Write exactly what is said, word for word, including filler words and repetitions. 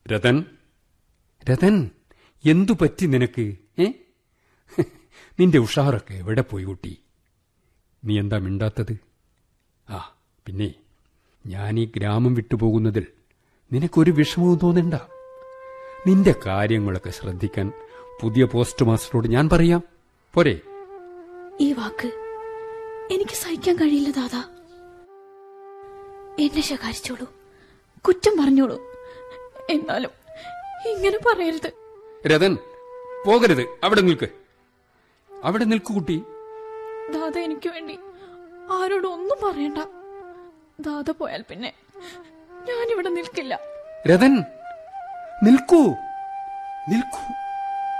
രതൻ, രതൻ, എന്തു പറ്റി നിനക്ക്? ഏ നിന്റെ ഉഷാറൊക്കെ എവിടെ പോയി കുട്ടി? നീ എന്താ മിണ്ടാത്തത്? ആ പിന്നെ, ഞാൻ ഈ ഗ്രാമം വിട്ടുപോകുന്നതിൽ നിനക്കൊരു വിഷമവും തോന്നണ്ട. നിന്റെ കാര്യങ്ങളൊക്കെ ശ്രദ്ധിക്കാൻ പുതിയ പോസ്റ്റ് മാസ്റ്ററോട് ഞാൻ പറയാം. പോരെ? ഈ വാക്ക് എനിക്ക് സഹിക്കാൻ കഴിയില്ല ദാദാ. എന്നെ ശകാരിച്ചോളൂ, കുറ്റം പറഞ്ഞോളൂ, എന്നാലും ഇങ്ങനെ പറയരുത്. രതൻ, പോകരുത്. അവിടെ നിൽക്ക്, അവിടെ നിൽക്കു കുട്ടി. ദാദ എനിക്ക് വേണ്ടി ആരോടും ഒന്നും പറയണ്ട. ദാദ പോയാൽ പിന്നെ ഞാനിവിടെ നിൽക്കില്ല. രതൻ, നിൽക്കൂ, നിൽക്കൂ.